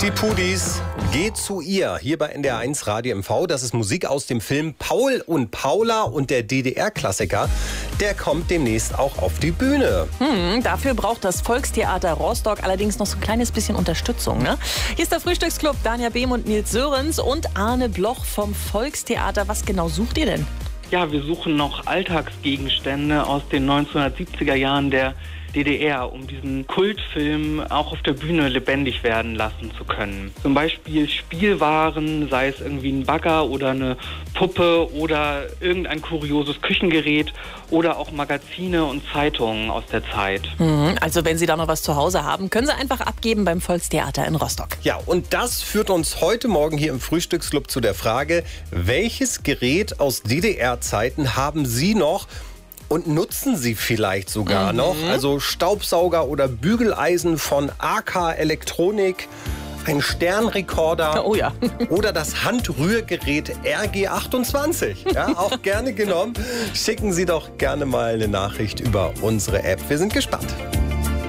Die Pudis, geht zu ihr, hier bei NDR1 Radio MV. Das ist Musik aus dem Film Paul und Paula, und der DDR-Klassiker, der kommt demnächst auch auf die Bühne. Dafür braucht das Volkstheater Rostock allerdings noch so ein kleines bisschen Unterstützung. Ne? Hier ist der Frühstücksclub, Danja Behm und Nils Sörensen und Arne Bloch vom Volkstheater. Was genau sucht ihr denn? Ja, wir suchen noch Alltagsgegenstände aus den 1970er Jahren der DDR, um diesen Kultfilm auch auf der Bühne lebendig werden lassen zu können. Zum Beispiel Spielwaren, sei es irgendwie ein Bagger oder eine Puppe oder irgendein kurioses Küchengerät oder auch Magazine und Zeitungen aus der Zeit. Also wenn Sie da noch was zu Hause haben, können Sie einfach abgeben beim Volkstheater in Rostock. Ja, und das führt uns heute Morgen hier im Frühstücksclub zu der Frage, welches Gerät aus DDR-Zeiten haben Sie noch? Und nutzen Sie vielleicht sogar noch, also Staubsauger oder Bügeleisen von AK Elektronik, ein Sternrekorder oder das Handrührgerät RG28. Ja, auch gerne genommen. Schicken Sie doch gerne mal eine Nachricht über unsere App. Wir sind gespannt.